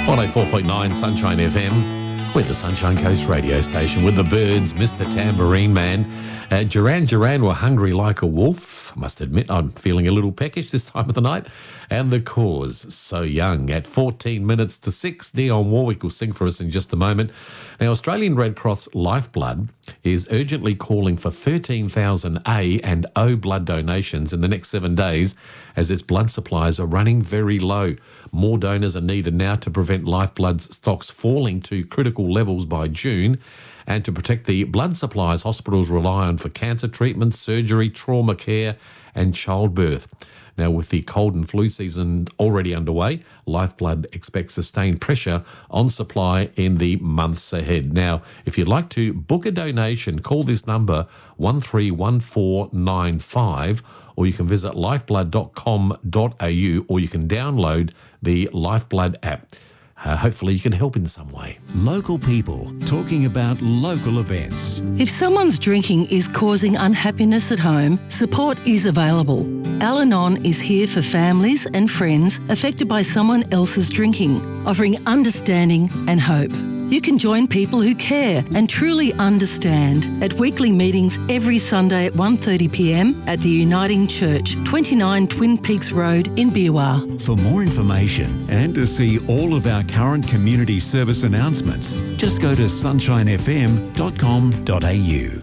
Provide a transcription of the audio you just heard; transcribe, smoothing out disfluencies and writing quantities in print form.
104.9 Sunshine FM. We're the Sunshine Coast radio station with the Birds, Mr. Tambourine Man. Duran Duran were hungry like a wolf. I must admit, I'm feeling a little peckish this time of the night. And The Cause, So Young. At 14 minutes to 6, Dionne Warwick will sing for us in just a moment. Now, Australian Red Cross Lifeblood is urgently calling for 13,000 A and O blood donations in the next 7 days as its blood supplies are running very low. More donors are needed now to prevent Lifeblood stocks falling to critical levels by June and to protect the blood supplies hospitals rely on for cancer treatment, surgery, trauma care and childbirth. Now, with the cold and flu season already underway, Lifeblood expects sustained pressure on supply in the months ahead. Now, if you'd like to book a donation, call this number 131495, or you can visit lifeblood.com.au, or you can download the Lifeblood app. Hopefully you can help in some way. Local people talking about local events. If someone's drinking is causing unhappiness at home, support is available. Al-Anon is here for families and friends affected by someone else's drinking, offering understanding and hope. You can join people who care and truly understand at weekly meetings every Sunday at 1:30pm at the Uniting Church, 29 Twin Peaks Road in Beerwah. For more information and to see all of our current community service announcements, just go to sunshinefm.com.au.